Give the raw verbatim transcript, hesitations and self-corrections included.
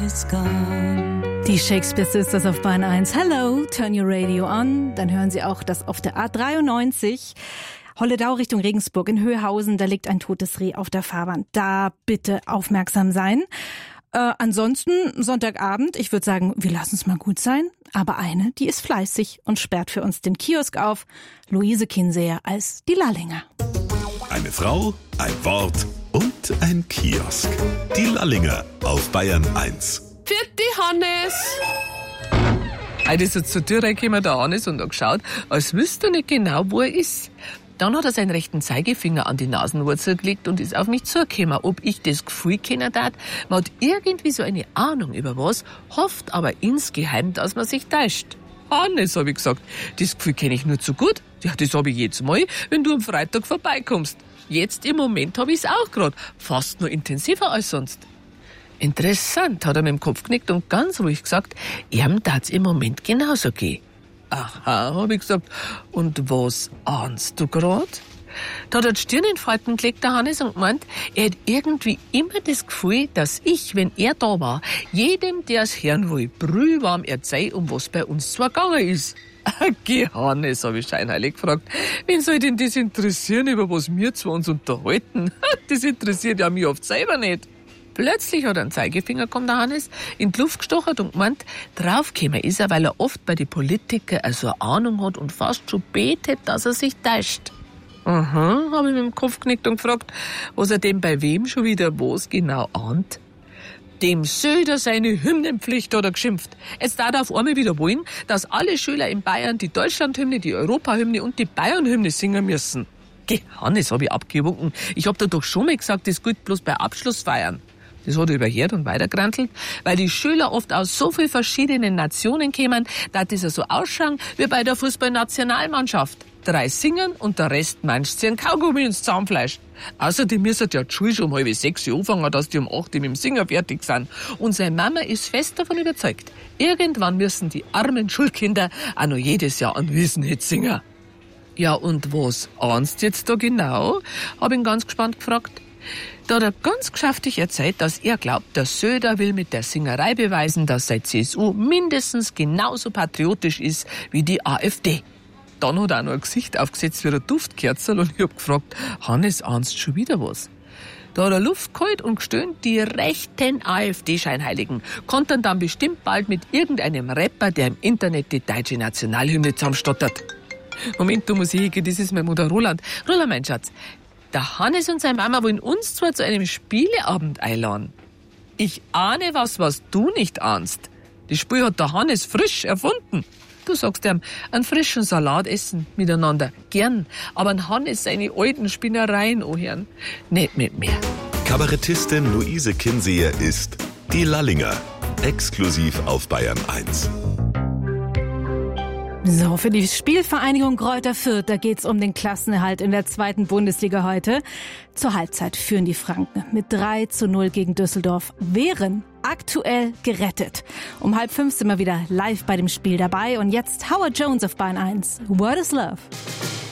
is gone. Die Shakespeare Sisters auf Bahn eins. Hello, turn your radio on. Dann hören Sie auch das auf der A dreiundneunzig. Holledau Richtung Regensburg in Höhausen, da liegt ein totes Reh auf der Fahrbahn. Da bitte aufmerksam sein. Äh, ansonsten Sonntagabend, ich würde sagen, wir lassen es mal gut sein. Aber eine, die ist fleißig und sperrt für uns den Kiosk auf. Luise Kinseher als die Lallinger. Eine Frau, ein Wort und ein Kiosk. Die Lallinger auf Bayern eins. Vierte Hannes! Heute ist er zur Tür reingekommen, der Hannes, und hat geschaut, als wüsste er nicht genau, wo er ist. Dann hat er seinen rechten Zeigefinger an die Nasenwurzel gelegt und ist auf mich zugekommen, ob ich das Gefühl kennen darf. Man hat irgendwie so eine Ahnung über was, hofft aber insgeheim, dass man sich täuscht. Hannes, habe ich gesagt, das Gefühl kenne ich nur zu gut. Ja, das habe ich jedes Mal, wenn du am Freitag vorbeikommst. Jetzt im Moment habe ich es auch gerade, fast nur intensiver als sonst. Interessant, hat er mit dem Kopf genickt und ganz ruhig gesagt, ihm tat's im Moment genauso gehen. Aha, habe ich gesagt, und was ahnst du grad? Da hat er die Stirn in Falten gelegt, der Hannes, und gemeint, er hat irgendwie immer das Gefühl, dass ich, wenn er da war, jedem, der es hören will, brühwarm erzähl, um was bei uns zwar gegangen ist. Geh, Hannes, habe ich scheinheilig gefragt. Wen soll denn das interessieren, über was wir zwei uns unterhalten? Das interessiert ja mich oft selber nicht. Plötzlich hat er einen Zeigefinger, kommt der Hannes, in die Luft gestochert und gemeint, draufgekommen ist er, weil er oft bei den Politikern also eine Ahnung hat und fast schon betet, dass er sich täuscht. Aha, habe ich mit dem Kopf geknickt und gefragt, was er denn bei wem schon wieder was genau ahnt. Dem Söder seine Hymnenpflicht hat er geschimpft. Es darf auf einmal wieder wollen, dass alle Schüler in Bayern die Deutschlandhymne, die Europahymne und die Bayernhymne singen müssen. Geh, Hannes, habe ich abgewunken. Ich hab da doch schon mal gesagt, das gilt bloß bei Abschlussfeiern. Das hat er überhört und weitergerantelt, weil die Schüler oft aus so vielen verschiedenen Nationen kämen, dass das ja so ausschauen wie bei der Fußballnationalmannschaft. Drei singen und der Rest mancht sie ein Kaugummi ins Zahnfleisch. Außerdem müssen die ja die Schule schon um halb sechs Uhr anfangen, dass die um acht Uhr mit dem Singen fertig sind. Und seine Mama ist fest davon überzeugt, irgendwann müssen die armen Schulkinder auch noch jedes Jahr einen Wiesenhit singen. Ja, und was ahnst jetzt da genau? Hab ihn ganz gespannt gefragt. Da hat er ganz geschäftig erzählt, dass er glaubt, der Söder will mit der Singerei beweisen, dass seine C S U mindestens genauso patriotisch ist wie die AfD. Dann hat er auch noch ein Gesicht aufgesetzt wie ein Duftkerzel und ich hab gefragt, Hannes, ahnst schon wieder was? Da hat er Luft geholt und gestöhnt, die rechten AfD-Scheinheiligen konnten dann bestimmt bald mit irgendeinem Rapper, der im Internet die deutsche Nationalhymne zusammenstottert. Moment, du Musik, das ist mein Mutter Roland. Roland, mein Schatz, der Hannes und seine Mama wollen uns zwar zu einem Spieleabend einladen. Ich ahne was, was du nicht ahnst. Das Spiel hat der Hannes frisch erfunden. Du sagst ihm, einen frischen Salat essen miteinander. Gern. Aber ein Hannes seine alten Spinnereien anhören. Nicht mit mir. Kabarettistin Luise Kinseher ist die Lallinger. Exklusiv auf Bayern eins. So, für die Spielvereinigung Greuther Fürth, da geht's um den Klassenerhalt in der zweiten Bundesliga heute. Zur Halbzeit führen die Franken mit drei zu null gegen Düsseldorf, wären aktuell gerettet. Um halb fünf sind wir wieder live bei dem Spiel dabei und jetzt Howard Jones auf Bayern eins. What is Love?